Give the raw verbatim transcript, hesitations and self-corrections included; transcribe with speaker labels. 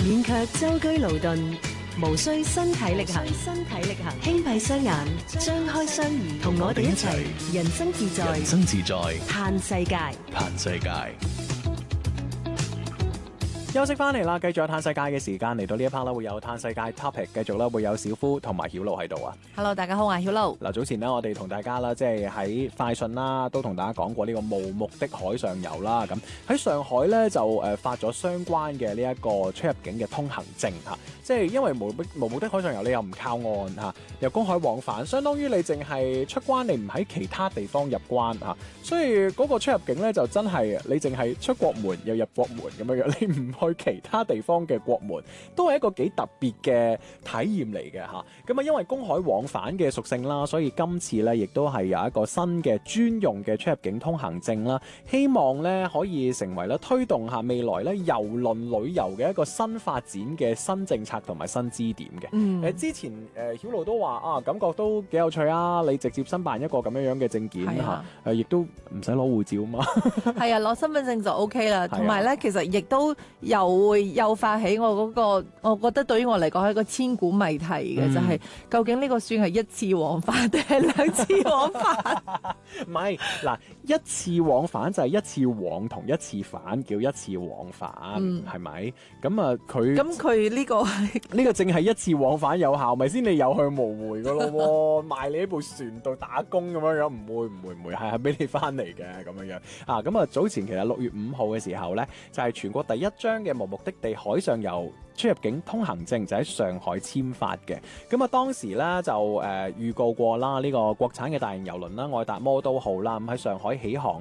Speaker 1: 免卻舟車勞頓，無需身體力行，身體力行，輕閉雙眼，張開雙耳，同我哋一齊，人生自在，
Speaker 2: 人生自在，
Speaker 1: 嘆世界，
Speaker 2: 嘆世界。
Speaker 3: 休息翻嚟啦，繼續有嘆世界嘅時間嚟到呢一 part 啦，會有嘆世界 topic，繼續啦，會有小夫同埋曉露喺度啊。
Speaker 4: Hello， 大家好，我係曉露。
Speaker 3: 嗱，早前呢，我哋同大家啦，即係喺快訊啦，都同大家講過呢個無目的海上遊啦。咁喺上海咧就誒發咗相關嘅呢一個出入境嘅通行證嚇，即係因為無無目的海上遊你又唔靠岸嚇，又公海往返，相當於你淨係出關，你唔喺其他地方入關嚇，所以嗰個出入境咧就真係你淨係出國門又入國門咁樣樣，你唔去其他地方嘅國門，都係一個幾特別嘅體驗嚟嘅嚇。咁啊，因為公海往返嘅屬性啦，所以今次咧亦都係有一個新嘅專用嘅出入境通行證啦。希望咧可以成為咧推動下未來咧郵輪旅遊嘅一個新發展嘅新政策同埋新支點嘅。誒、嗯、之前誒曉露都話啊，感覺都幾有趣啊！你直接申辦一個咁樣樣嘅證件嚇，誒亦都唔使攞護照嘛。
Speaker 4: 係啊，攞身份證就 O K 啦。同埋咧，其實亦都又會誘發起我嗰個，我覺得對於我嚟講係一個千古謎題嘅，嗯、就係究竟呢個算係一次往返定係兩次往返？
Speaker 3: 唔係嗱，一次往返就係一次往同一次返，叫一次往返，係咪、嗯？咁啊，佢
Speaker 4: 咁佢呢個
Speaker 3: 呢個淨係一次往返有效，咪先你有去無回噶咯？賣你喺部船度打工咁樣樣，唔會唔會唔會係係俾你翻嚟嘅咁樣樣啊！咁啊，早前其實六月五號嘅時候咧，就係、是、全國第一張嘅無目的地海上遊出入境通行證就喺上海簽發嘅。咁啊，當時咧就誒、呃、預告過啦，呢、這個國產嘅大型郵輪啦，愛達魔都號啦，咁喺上海起航。